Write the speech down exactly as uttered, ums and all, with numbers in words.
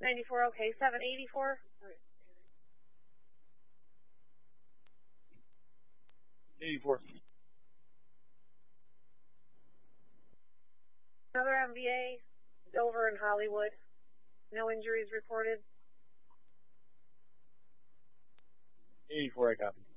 ninety-four, okay. seven eighty-four. eighty-four. Another M V A, Dover and Hollywood. No injuries reported. eighty-four, I copy.